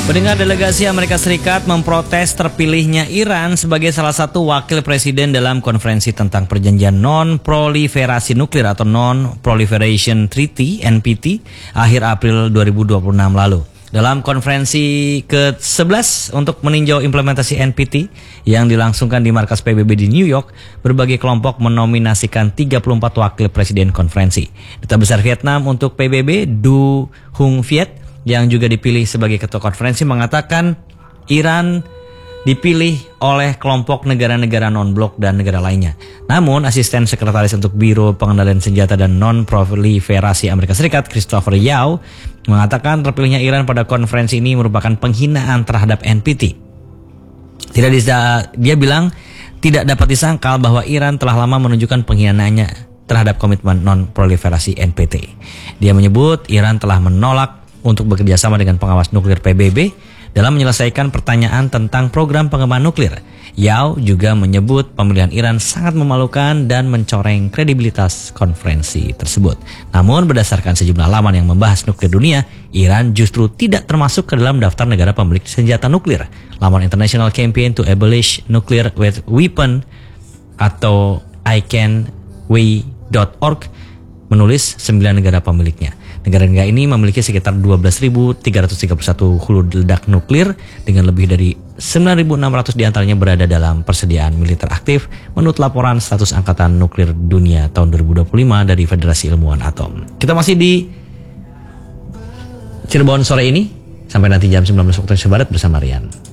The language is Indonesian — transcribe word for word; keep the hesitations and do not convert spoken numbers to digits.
Pendengar, delegasi Amerika Serikat memprotes terpilihnya Iran sebagai salah satu wakil presiden dalam konferensi tentang perjanjian non-proliferasi nuklir atau Non-Proliferation Treaty (N P T) akhir April dua ribu dua puluh enam lalu. Dalam konferensi ke sebelas untuk meninjau implementasi N P T yang dilangsungkan di markas P B B di New York, berbagai kelompok menominasikan tiga puluh empat wakil presiden konferensi. Duta Besar Vietnam untuk P B B, Du Hung Viet, yang juga dipilih sebagai ketua konferensi, mengatakan Iran dipilih oleh kelompok negara-negara non-blok dan negara lainnya. Namun, asisten sekretaris untuk Biro Pengendalian Senjata dan Non-Proliferasi Amerika Serikat, Christopher Yao, mengatakan terpilihnya Iran pada konferensi ini merupakan penghinaan terhadap N P T. Tidak bisa, dia bilang tidak dapat disangkal bahwa Iran telah lama menunjukkan penghinaannya terhadap komitmen non-proliferasi N P T. Dia menyebut Iran telah menolak untuk bekerja sama dengan pengawas nuklir P B B dalam menyelesaikan pertanyaan tentang program pengembangan nuklir. Yao juga menyebut pemilihan Iran sangat memalukan dan mencoreng kredibilitas konferensi tersebut. Namun berdasarkan sejumlah laman yang membahas nuklir dunia, Iran justru tidak termasuk ke dalam daftar negara pemilik senjata nuklir. Laman International Campaign to Abolish Nuclear Weapon atau I can we dot org menulis sembilan negara pemiliknya. Negara-negara ini memiliki sekitar dua belas ribu tiga ratus tiga puluh satu hulu ledak nuklir dengan lebih dari sembilan ribu enam ratus diantaranya berada dalam persediaan militer aktif menurut laporan status Angkatan Nuklir Dunia tahun dua ribu dua puluh lima dari Federasi Ilmuwan Atom. Kita masih di Cirebon sore ini, sampai nanti jam sembilan belas waktu Indonesia Barat bersama Rian.